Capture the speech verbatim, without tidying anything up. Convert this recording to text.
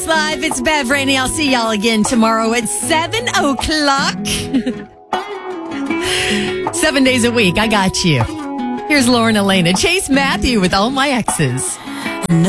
Live, it's Bev Rainey. I'll see y'all again tomorrow at seven o'clock. Seven days a week. I got you. Here's Lauren Elena. Chase Matthew with All My Exes.